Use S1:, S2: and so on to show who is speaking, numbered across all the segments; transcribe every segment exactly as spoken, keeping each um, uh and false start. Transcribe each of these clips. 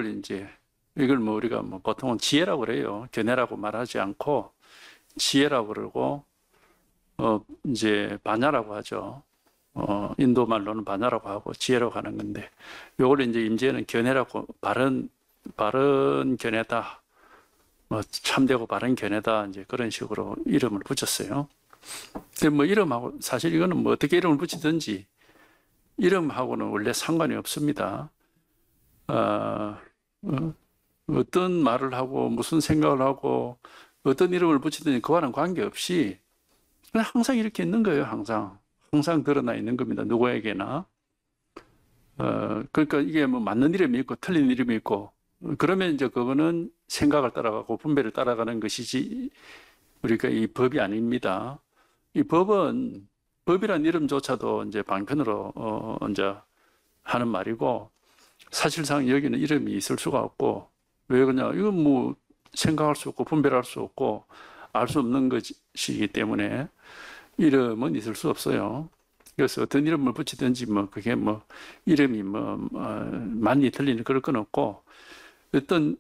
S1: 요거를 이제 이걸 뭐 우리가 뭐 보통은 지혜라고 그래요. 견해라고 말하지 않고 지혜라고 그러고 어 이제 반야라고 하죠. 어 인도 말로는 반야라고 하고 지혜라고 하는 건데 요걸 이제 임재는 견해라고 바른 바른 견해다. 뭐 참되고 바른 견해다 이제 그런 식으로 이름을 붙였어요. 근데 뭐 이름하고 사실 이거는 뭐 어떻게 이름을 붙이든지 이름하고는 원래 상관이 없습니다. 어, 어, 어떤 말을 하고 무슨 생각을 하고 어떤 이름을 붙이든지 그와는 관계없이 그냥 항상 이렇게 있는 거예요. 항상 항상 드러나 있는 겁니다. 누구에게나. 어, 그러니까 이게 뭐 맞는 이름이 있고 틀린 이름이 있고 그러면 이제 그거는 생각을 따라가고 분별을 따라가는 것이지 우리가 이 법이 아닙니다. 이 법은 법이란 이름조차도 이제 방편으로 어, 이제 하는 말이고 사실상 여기는 이름이 있을 수가 없고 왜 그러냐 이건 뭐 생각할 수 없고 분별할 수 없고 알 수 없는 것이기 때문에 이름은 있을 수 없어요. 그래서 어떤 이름을 붙이든지 뭐 그게 뭐 이름이 뭐 어, 많이 틀리는 그럴 건 없고 어떤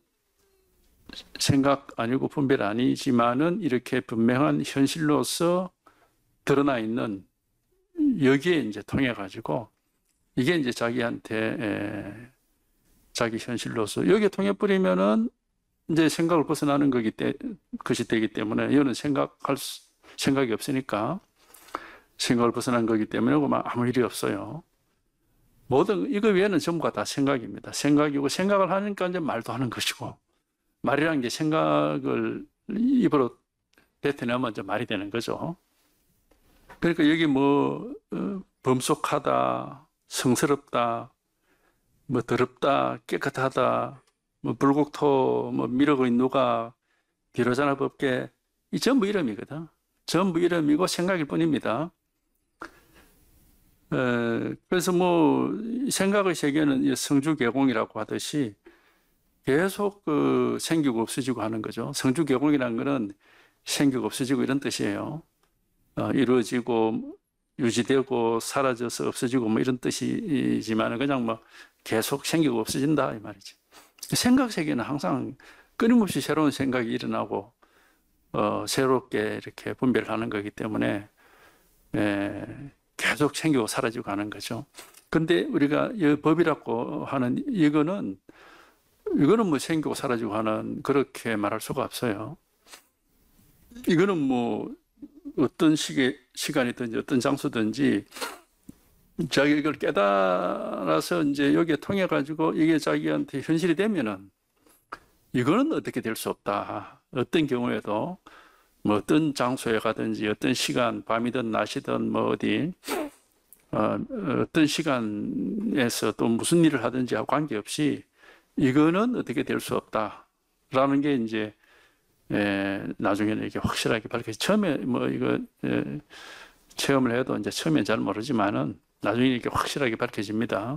S1: 생각 아니고 분별 아니지만은 이렇게 분명한 현실로서 드러나 있는 여기에 이제 통해 가지고 이게 이제 자기한테 에, 자기 현실로서 여기에 통해 버리면은 이제 생각을 벗어나는 거기 때 것이 되기 때문에 이거는 생각할 수, 생각이 없으니까 생각을 벗어난 거기 때문에 아무 일이 없어요. 모든 이거 외에는 전부가 다 생각입니다. 생각이고 생각을 하니까 이제 말도 하는 것이고 말이라는 게 생각을 입으로 뱉어내면 이제 말이 되는 거죠. 그러니까 여기 뭐 어, 범속하다, 성스럽다, 뭐 더럽다, 깨끗하다, 뭐 불국토, 뭐 미륵의 누가, 비로자나 법계 이 전부 이름이거든. 전부 이름이고 생각일 뿐입니다. 에, 그래서 뭐 생각의 세계는 성주개공이라고 하듯이 계속 그 생기고 없어지고 하는 거죠. 성주개공이라는 거는 생기고 없어지고 이런 뜻이에요. 어, 이루어지고 유지되고 사라져서 없어지고 뭐 이런 뜻이지만 그냥 뭐 계속 생기고 없어진다 이 말이지. 생각 세계는 항상 끊임없이 새로운 생각이 일어나고 어, 새롭게 이렇게 분별하는 거기 때문에 에, 계속 생기고 사라지고 하는 거죠. 근데 우리가 이 법이라고 하는 이거는 이거는 뭐 생기고 사라지고 하는 그렇게 말할 수가 없어요. 이거는 뭐 어떤 시기, 시간이든지 어떤 장소든지 자기가 이걸 깨달아서 이제 여기에 통해 가지고 이게 자기한테 현실이 되면은 이거는 어떻게 될 수 없다. 어떤 경우에도 뭐 어떤 장소에 가든지 어떤 시간 밤이든 낮이든 뭐 어디 어, 어떤 시간에서 또 무슨 일을 하든지 하고 관계없이 이거는 어떻게 될 수 없다라는 게 이제 에, 나중에는 이게 확실하게 밝혀져. 처음에 뭐 이거 에, 체험을 해도 이제 처음엔 잘 모르지만은 나중에 이렇게 확실하게 밝혀집니다.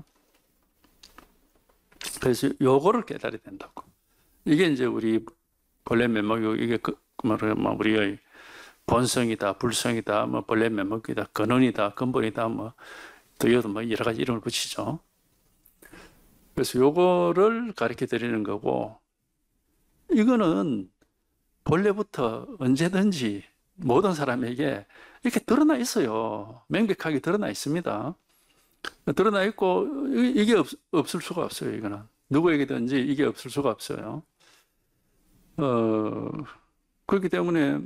S1: 그래서 요거를 깨달아야 된다고. 이게 이제 우리 본래 면목 이게 그 뭐 우리의 본성이다, 불성이다, 뭐 본래 면목이다, 근원이다, 근본이다, 뭐 또 이것도 뭐 여러 가지 이름을 붙이죠. 그래서 요거를 가르쳐 드리는 거고 이거는 본래부터 언제든지 모든 사람에게 이렇게 드러나 있어요. 명백하게 드러나 있습니다. 드러나 있고 이게 없, 없을 수가 없어요. 이거는 누구에게든지 이게 없을 수가 없어요. 어, 그렇기 때문에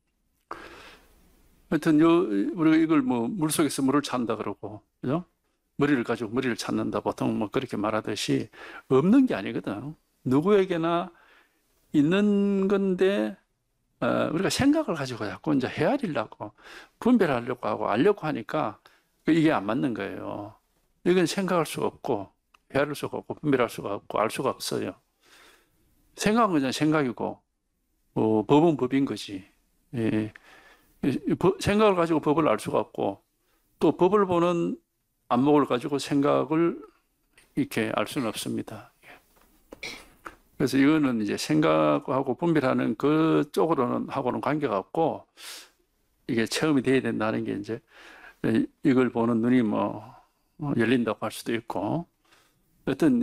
S1: 하여튼 요 우리가 이걸 뭐 물속에서 물을 찾는다 그러고 그죠? 머리를 가지고 머리를 찾는다 보통 뭐 그렇게 말하듯이 없는 게 아니거든. 누구에게나 있는 건데 어, 우리가 생각을 가지고 자꾸 이제 헤아리려고 분별하려고 하고 알려고 하니까 이게 안 맞는 거예요. 이건 생각할 수가 없고 헤아릴 수가 없고 분별할 수가 없고 알 수가 없어요. 생각은 그냥 생각이고 어, 법은 법인 거지. 예. 생각을 가지고 법을 알 수가 없고 또 법을 보는 안목을 가지고 생각을 이렇게 알 수는 없습니다. 그래서 이거는 이제 생각하고 분별하는 그쪽으로는 하고는 관계가 없고 이게 체험이 돼야 된다는 게 이제 이걸 보는 눈이 뭐 열린다고 할 수도 있고 어떤